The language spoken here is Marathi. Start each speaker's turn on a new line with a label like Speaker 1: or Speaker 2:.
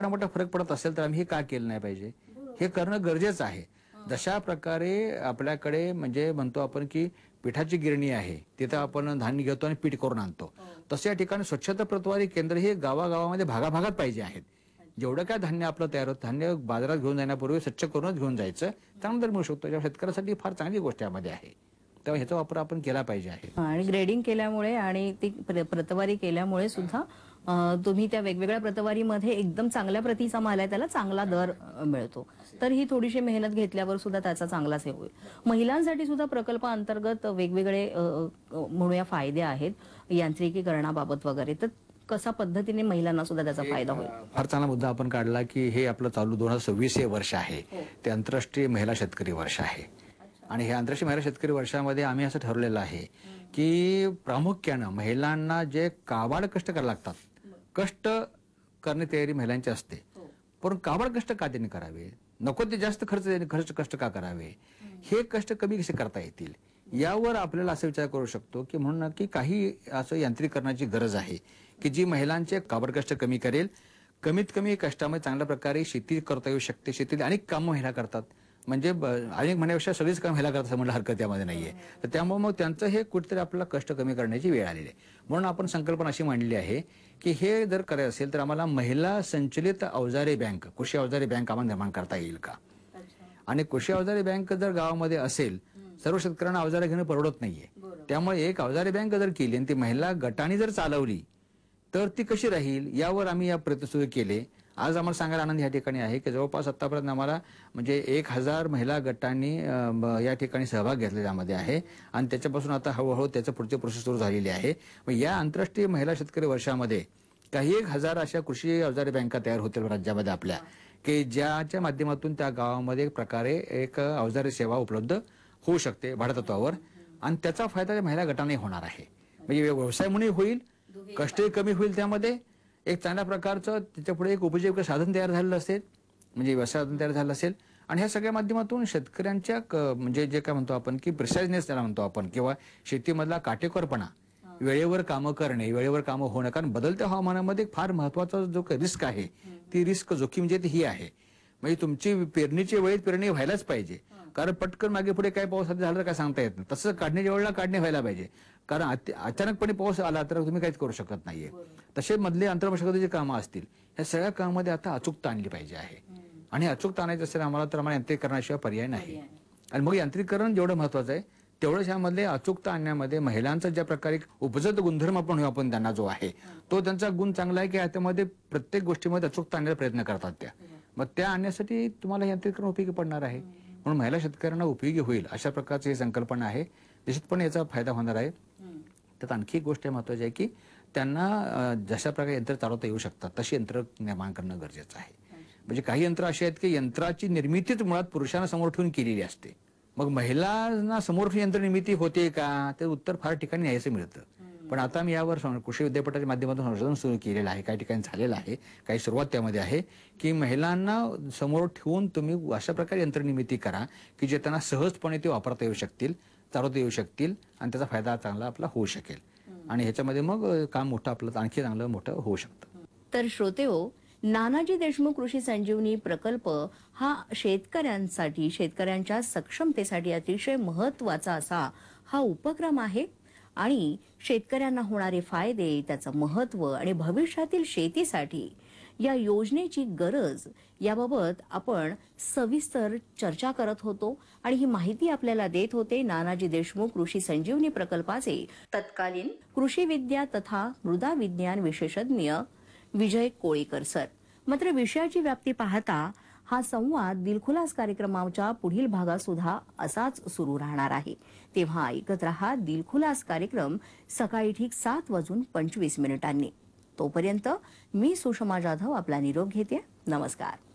Speaker 1: मोठा फरक पडत असेल तर आम्ही हे का केलं नाही पाहिजे, हे करणं गरजेचं आहे. जशा प्रकारे आपल्याकडे म्हणजे म्हणतो आपण की पिठाची गिरणी आहे, तिथं आपण धान्य घेतो आणि पीठ करून आणतो. तसं या ठिकाणी स्वच्छता प्रतवारी केंद्र हे गावागावामध्ये भागाभागात पाहिजे आहेत. जेवढं काय धान्य आपलं तयार होतं, धान्य बाजारात घेऊन जाण्यापूर्वी स्वच्छ करूनच घेऊन जायचं, चांगलं दर मिळू शकतो. तेव्हा शेतकऱ्यासाठी फार चांगली गोष्ट यामध्ये आहे. तेव्हा ह्याचा वापर आपण केला पाहिजे आहे.
Speaker 2: आणि ग्रेडिंग केल्यामुळे आणि ती प्रतवारी केल्यामुळे सुद्धा तुम्ही त्या वेगवेगळ्या प्रतवारीमध्ये एकदम चांगल्या प्रतीचा माल आहे त्याला चांगला दर मिळतो. तर ही थोडीशी मेहनत घेतल्यावर सुद्धा त्याचा चांगलाच हे होईल. महिलांसाठी सुद्धा प्रकल्पाअंतर्गत वेगवेगळे म्हणूया फायदे आहेत यांत्रिकीकरणाबाबत वगैरे. तर कशा पद्धतीने महिलांना सुद्धा त्याचा फायदा होईल?
Speaker 1: फार चांगला मुद्दा आपण काढला की हे आपलं चालू 2026 हे वर्ष आहे, ते आंतरराष्ट्रीय महिला शेतकरी वर्ष आहे. आणि हे आंतरराष्ट्रीय महिला शेतकरी वर्षामध्ये आम्ही असं ठरवलेलं आहे की प्रामुख्यानं महिलांना जे काबाड कष्ट करायला लागतात, कष्ट करण्याची तयारी महिलांची असते, पण काबाड कष्ट का त्यांनी करावे, नको ते जास्त खर्च कष्ट का करावे, हे कष्ट कमी कसे करता येतील यावर आपल्याला असा विचार करू शकतो की म्हणून की काही असं यांत्रिकीकरणाची गरज आहे की जी महिलांचे काबाड कष्ट कमी करेल. कमीत कमी कष्टामध्ये चांगल्या प्रकारे शेती करता येऊ शकते. शेतीत अनेक कामं महिला करतात, म्हणजे अनेक म्हणण्यापेक्षा सगळीच काम महिला करतात म्हणलं हरकत यामध्ये नाहीये. तर त्यामुळे मग त्यांचं हे कुठेतरी आपल्याला कष्ट कमी करण्याची वेळ आलेली आहे. म्हणून आपण संकल्पना अशी मांडली आहे की हे जर करायचं असेल तर आम्हाला महिला संचलित अवजारे बँक, कृषी अवजारे बँक आम्हाला निर्माण करता येईल का. आणि कृषी अवजारे बँक जर गावामध्ये असेल, सर्व शेतकऱ्यांना अवजारे घेणं परवडत नाहीये. त्यामुळे एक अवजारे बँक जर केली आणि ती महिला गटाने जर चालवली तर ती कशी राहील यावर आम्ही या प्रयत्न सुरू केले. आज आम्हाला सांगायला आनंद या ठिकाणी आहे की जवळपास आतापर्यंत आम्हाला म्हणजे 1000 महिला गटांनी या ठिकाणी सहभाग घेतला त्यामध्ये आहे. आणि त्याच्यापासून आता हळूहळू त्याचं पुढची प्रोसेस सुरू झालेली आहे. मग या आंतरराष्ट्रीय महिला शेतकरी वर्षामध्ये काही 1000 अशा कृषी अवजारे बँका तयार होतील राज्यामध्ये आपल्या, की ज्याच्या माध्यमातून त्या गावामध्ये एक प्रकारे एक अवजारे सेवा उपलब्ध होऊ शकते भाडेतत्वावर. आणि त्याचा फायदा त्या महिला गटाने होणार आहे. म्हणजे व्यवसाय म्हणून होईल, कष्टही कमी होईल, त्यामध्ये एक चांगल्या प्रकारचं त्याच्या पुढे एक उपजीविका साधन तयार झालेलं असेल, म्हणजे व्यवसाय साधन तयार झालं असेल. आणि ह्या सगळ्या माध्यमातून शेतकऱ्यांच्या म्हणजे जे काय म्हणतो आपण की प्रिसाइजनेस त्याला म्हणतो आपण, किंवा शेतीमधला काटेकोरपणा, वेळेवर कामं करणे, वेळेवर कामं होणं. कारण बदलत्या हवामानामध्ये फार महत्वाचा जो रिस्क आहे, ती रिस्क जोखीम जी ही आहे. म्हणजे तुमची पेरणीची वेळेत पेरणी व्हायलाच पाहिजे, कारण पटकन मागे पुढे काय पाऊस झाला तर काय सांगता येत नाही. तसं काढण्याच्या वेळेला काढणे व्हायला पाहिजे, कारण अचानकपणे पाऊस आला तर तुम्ही काहीच करू शकत नाहीये. तसे मधले अंतर्मशागतीची कामं असतील, ह्या सगळ्या कामामध्ये आता अचूकता आणली पाहिजे आहे. आणि अचूकता आणायचं असेल आम्हाला तर आम्हाला यांत्रिकीकरणाशिवाय पर्याय नाही. आणि मग यांत्रिकीकरण जेवढं महत्वाचं आहे तेवढंच यामधले अचूकता आणण्यामध्ये महिलांचा ज्या प्रकारे उपजत गुणधर्म आपण त्यांना जो आहे तो त्यांचा गुण चांगला आहे की त्यामध्ये प्रत्येक गोष्टीमध्ये अचूकता आणण्याचा प्रयत्न करतात त्या. मग त्या आणण्यासाठी तुम्हाला यांत्रिकीकरण उपयोगी पडणार आहे. म्हणून महिला शेतकऱ्यांना उपयोगी होईल अशा प्रकारची ही संकल्पना आहे. निश्चितपणे याचा फायदा होणार आहे. त्यात आणखी एक गोष्ट महत्वाची आहे की त्यांना जशा प्रकारे यंत्र चालवता येऊ शकतात तशी यंत्र निर्माण करणं गरजेचं आहे. म्हणजे काही यंत्र अशी आहेत की यंत्राची निर्मितीच मुळात पुरुषांना समोर ठेवून केलेली असते. मग महिलांना समोर ठेवून यंत्र निर्मिती होते का, ते उत्तर फार ठिकाणी न्यायचं मिळतं. पण आता मी यावर कृषी विद्यापीठाच्या माध्यमातून संशोधन सुरू केलेलं आहे, काही ठिकाणी झालेलं आहे, काही सुरुवात त्यामध्ये आहे की महिलांना समोर ठेवून तुम्ही अशा प्रकारे यंत्रनिर्मिती करा की जे त्यांना सहजपणे ते वापरता येऊ शकतील, चालवता येऊ शकतील आणि त्याचा फायदा चांगला आपला होऊ शकेल. आणि ह्याच्यामध्ये मग काम मोठं आपलं आणखी चांगलं मोठं होऊ शकतं.
Speaker 2: तर श्रोतेहो, नानाजी देशमुख कृषी संजीवनी प्रकल्प हा शेतकऱ्यांसाठी, शेतकऱ्यांच्या सक्षमतेसाठी अतिशय महत्वाचा असा हा उपक्रम आहे. आणि शेतकऱ्यांना होणारे फायदे, त्याचं महत्व आणि भविष्यातील शेतीसाठी या योजनेची गरज याबाबत आपण सविस्तर चर्चा करत होतो. आणि ही माहिती आपल्याला देत होते नानाजी देशमुख कृषी संजीवनी प्रकल्पाचे तत्कालीन कृषी विद्या तथा मृदा विज्ञान विशेषज्ञ विजय कोळीकर सर. मात्र विषयाची व्याप्ती पाहता हा संवाद दिलखुलास कार्यक्रमाच्या पुढील भागात सुद्धा असाच सुरू राहणार आहे. तेव्हा ऐकत रहा दिलखुलास कार्यक्रम सकाळी ठीक 7:25 तोपर्यंत मी सुषमा जाधव आपला निरोप घेते. नमस्कार.